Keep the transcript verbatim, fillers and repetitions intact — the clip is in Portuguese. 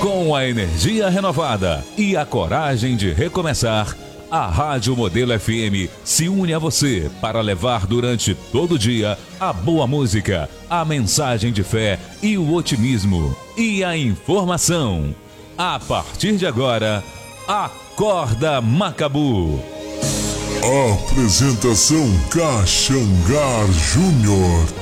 Com a energia renovada e a coragem de recomeçar, a Rádio Modelo F M se une a você para levar durante todo o dia a boa música, a mensagem de fé e o otimismo e a informação. A partir de agora, Acorda Macabu. Apresentação Caxangar Júnior.